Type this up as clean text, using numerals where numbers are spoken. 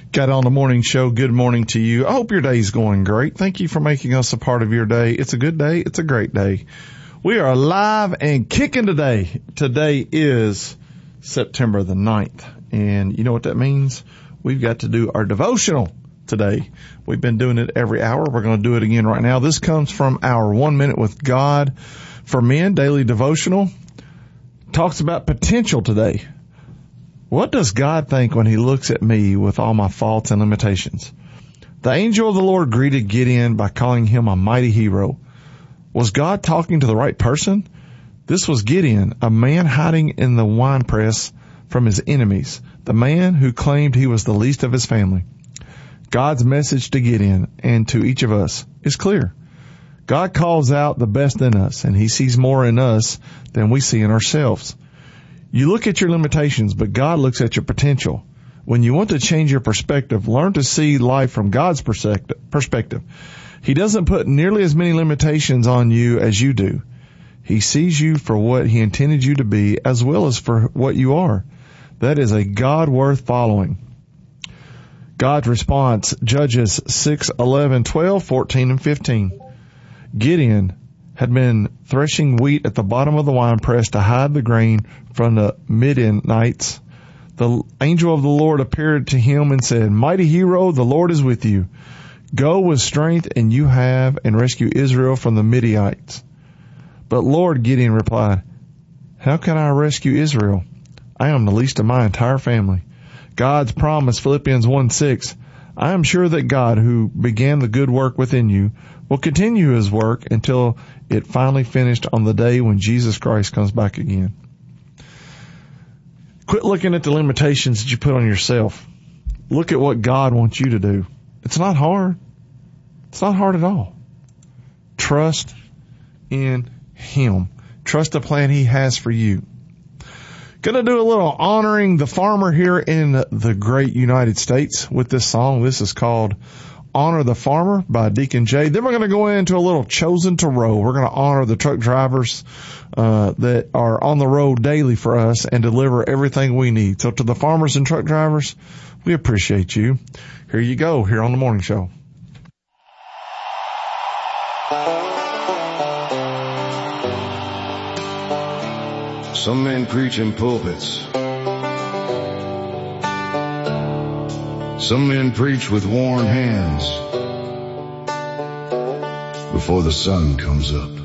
Got on the morning show. Good morning to you. I hope your day's going great. Thank you for making us a part of your day. It's a good day. It's a great day. We are alive and kicking today. Today is September the 9th. And you know what that means? We've got to do our devotional today. We've been doing it every hour. We're going to do it again right now. This comes from our 1 Minute with God for Men daily devotional. Talks about potential today. What does God think when he looks at me with all my faults and limitations? The angel of the Lord greeted Gideon by calling him a mighty hero. Was God talking to the right person? This was Gideon, a man hiding in the winepress from his enemies, the man who claimed he was the least of his family. God's message to Gideon and to each of us is clear. God calls out the best in us, and he sees more in us than we see in ourselves. You look at your limitations, but God looks at your potential. When you want to change your perspective, learn to see life from God's perspective. He doesn't put nearly as many limitations on you as you do. He sees you for what he intended you to be as well as for what you are. That is a God worth following. God's response, Judges 6, 11, 12, 14, and 15. Gideon had been threshing wheat at the bottom of the winepress to hide the grain from the Midianites. The angel of the Lord appeared to him and said, "Mighty hero, the Lord is with you. Go with strength, and you have, and rescue Israel from the Midianites." "But Lord," Gideon replied, "how can I rescue Israel? I am the least of my entire family." God's promise, Philippians 1:6, "I am sure that God, who began the good work within you, will continue his work until it finally finished on the day when Jesus Christ comes back again." Quit looking at the limitations that you put on yourself. Look at what God wants you to do. It's not hard. It's not hard at all. Trust in him. Trust the plan he has for you. Gonna do a little honoring the farmer here in the great United States with this song. This is called Honor the Farmer by Deacon Jay. Then we're going to go into a little Chosen to Row. We're going to honor the truck drivers that are on the road daily for us and deliver everything we need. So to the farmers and truck drivers, we appreciate you. Here you go, here on the morning show. Some men preach in pulpits. Some men preach with worn hands before the sun comes up.